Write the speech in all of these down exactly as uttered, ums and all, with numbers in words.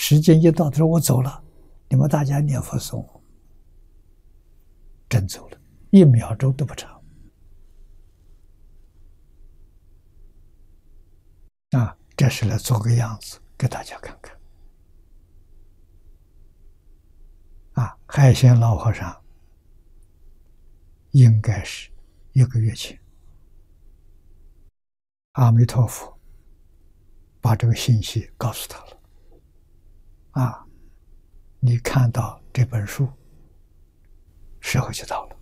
时间一到，他说我走了，你们大家念佛送我，真走了，一秒钟都不长。啊，这是来做个样子给大家看看。啊，海鲜老和尚应该是一个月前，阿弥陀佛把这个信息告诉他了。啊，你看到这本书，时候就到了，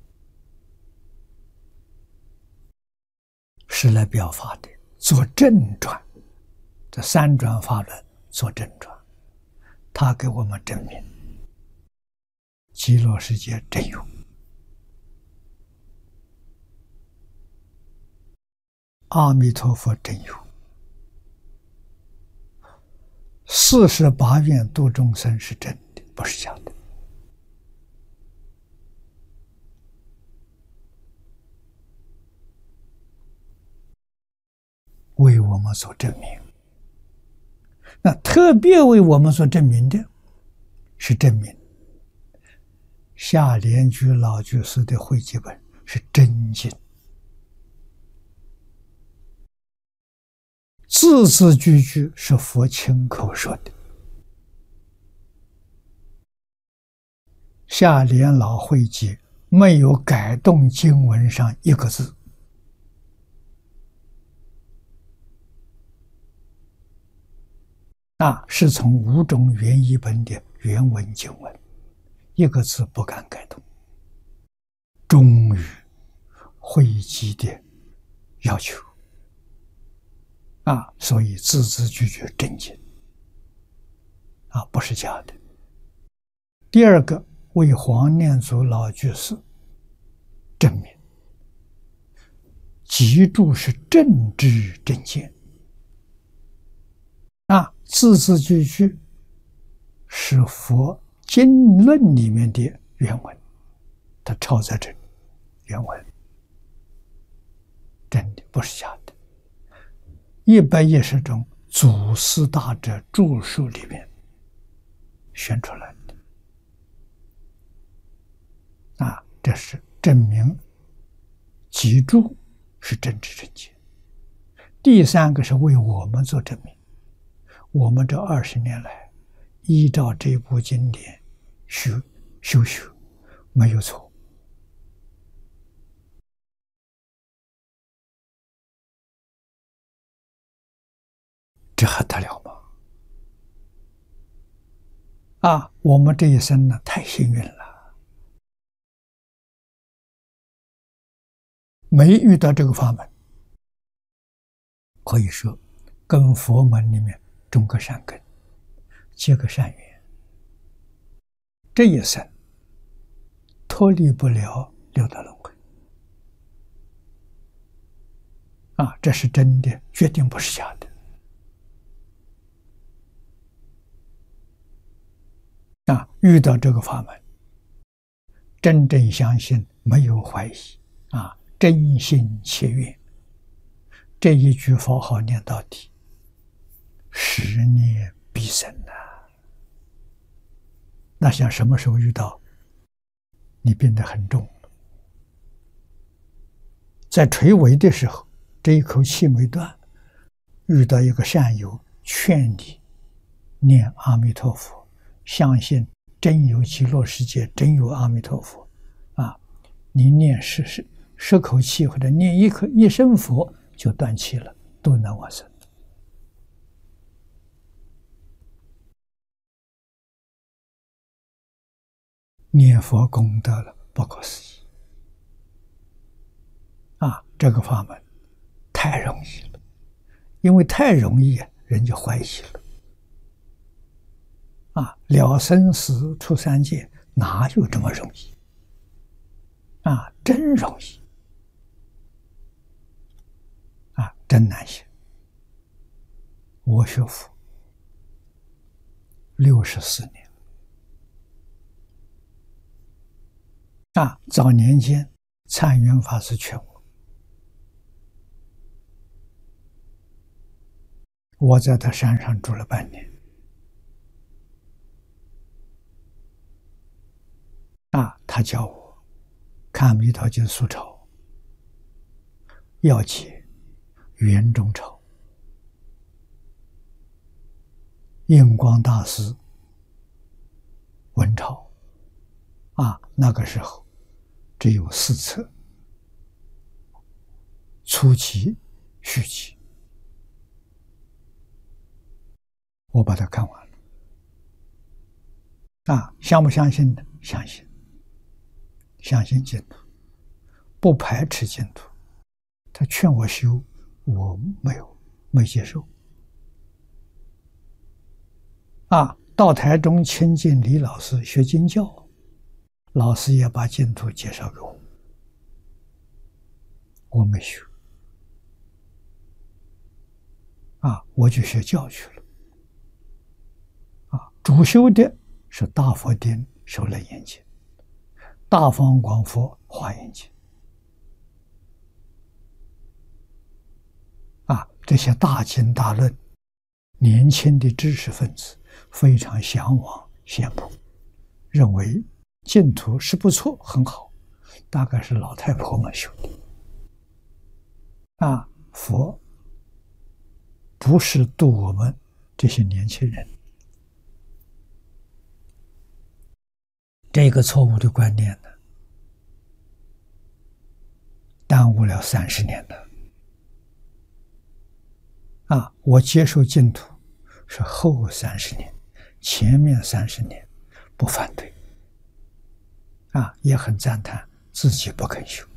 是来表法的，做正传，这三转法轮做正传，他给我们证明极乐世界真有，阿弥陀佛真有，四十八愿度众生是真的，不是假的。为我们所证明。那特别为我们所证明的是证明下莲居老居士的汇集本是真经，字字句句是佛亲口说的。下莲老汇集没有改动经文上一个字，那是从五种原译本的原文经文，一个字不敢改动，忠于汇集的要求啊，所以字字句句真经啊，不是假的。第二个，为黄念祖老居士证明集注是正知正见啊，字字句句是佛经论里面的原文，它抄在这里，原文真的不是假的。一百一十种祖师大者著述里面选出来的啊，这是证明集注是真知正见。第三个是为我们做证明，我们这二十年来依照这部经典修修修，没有错。这还得了吗？啊，我们这一生呢，太幸运了，没遇到这个法门，可以说跟佛门里面种个善根，结个善缘，这一生脱离不了六道轮回啊，这是真的，决定不是假的啊！遇到这个法门，真正相信，没有怀疑啊，真心切愿，这一句佛号念到底，十年必生呐、啊！那想什么时候遇到？你病得很重，在垂危的时候，这一口气没断，遇到一个善友劝你念阿弥陀佛，相信真有极乐世界，真有阿弥陀佛啊！你念十十十口气，或者念一口一声佛，就断气了，都能往生。念佛功德了，不可思议啊！这个法门太容易了，因为太容易，人就怀疑了啊！了生死出三界，哪有这么容易啊？真容易啊，真难行。我学佛六十四年啊，早年间参云法师劝我，我在他山上住了半年啊，他叫我看《弥陀经》疏钞，要解圆中钞。印光大师文钞啊，那个时候只有四册，初期、续期，我把它看完了。啊，相不相信呢？相信，相信净土，不排斥净土。他劝我修，我没有，没接受。啊，到台中亲近李老师学经教，老师也把净土介绍给我，我没学。啊，我就学教去了。啊，主修的是大佛典首楞严经、大方广佛华严经。啊，这些大经大论，年轻的知识分子非常向往羡慕，认为净土是不错，很好，大概是老太婆们修的。啊，佛不是度我们这些年轻人。这个错误的观念呢，耽误了三十年了。啊，我接受净土是后三十年，前面三十年不反对。啊，也很赞叹自己不肯修。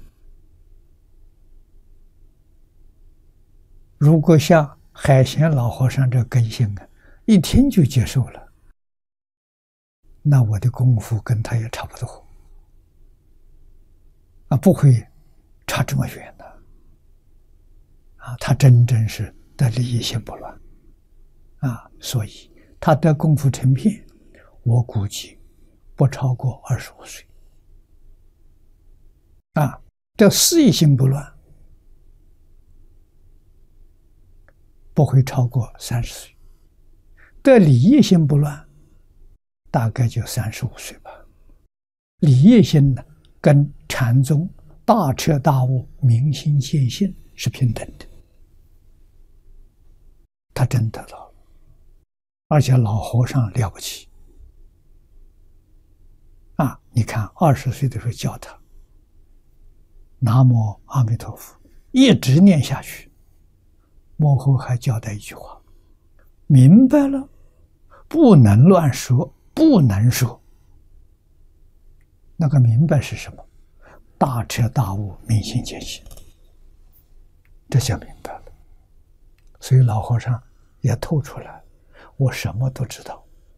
如果像海贤老和尚这根性啊，一听就接受了，那我的功夫跟他也差不多。啊，不会差这么远的。啊，他真正是得利益心不乱。啊，所以他得功夫成片，我估计不超过二十五岁。啊，这事业心不乱，不会超过三十岁；这理业心不乱，大概就三十五岁吧。理业心呢，跟禅宗大彻大悟、明心见性是平等的。他真得到了，而且老和尚了不起。啊，你看二十岁的时候教他南无阿弥陀佛，一直念下去，幕后还交代一句话：明白了，不能乱说，不能说。那个明白是什么？大彻大悟，明心见性，这就明白了。所以老和尚也透出来，我什么都知道。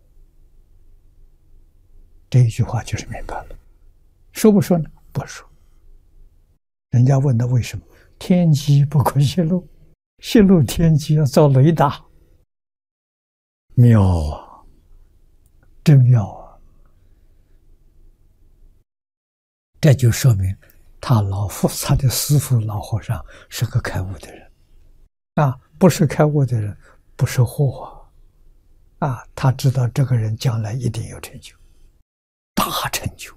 这一句话就是明白了。说不说呢？不说。人家问他为什么？天机不可泄露，泄露天机要造雷达。妙啊，真妙啊！这就说明他老父他的师父老和尚是个开悟的人啊，不是开悟的人不是祸啊！啊，他知道这个人将来一定有成就，大成就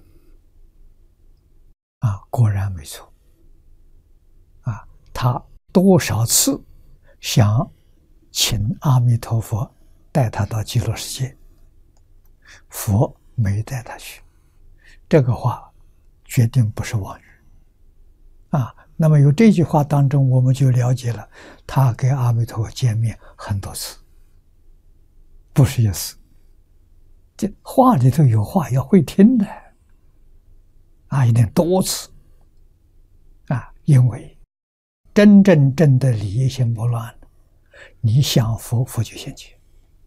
啊！果然没错。啊，他多少次想请阿弥陀佛带他到极乐世界，佛没带他去。这个话决定不是妄语啊。那么由这句话当中，我们就了解了他跟阿弥陀佛见面很多次，不是一次。这话里头有话要会听的啊，一定多次啊，因为真正正的理业心不乱，你想佛，佛就现前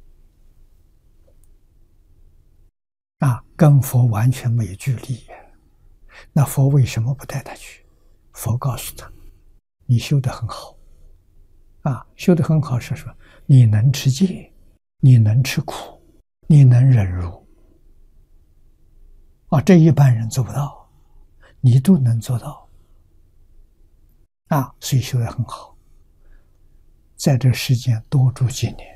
啊，跟佛完全没有距离。那佛为什么不带他去？佛告诉他，你修得很好啊，修得很好是说你能持戒，你能吃苦，你能忍辱啊，这一般人做不到，你都能做到啊，所以修得很好，在这世间多住几年，